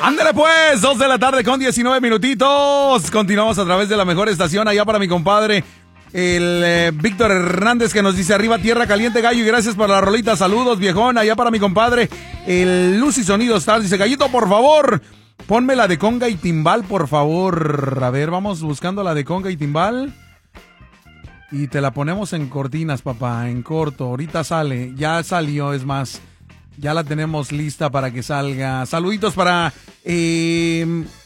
Ándale pues, 2 de la tarde con 19 minutitos. Continuamos a través de la mejor estación allá para mi compadre, el Víctor Hernández, que nos dice arriba tierra caliente, gallo, y gracias por la rolita. Saludos, viejón, allá para mi compadre, el Luz y Sonido Stars. Dice, gallito, por favor, ponme la de conga y timbal, por favor. A ver, vamos buscando la de conga y timbal. Y te la ponemos en cortinas, papá, en corto. Ahorita sale, ya salió, es más, ya la tenemos lista para que salga. Saluditos para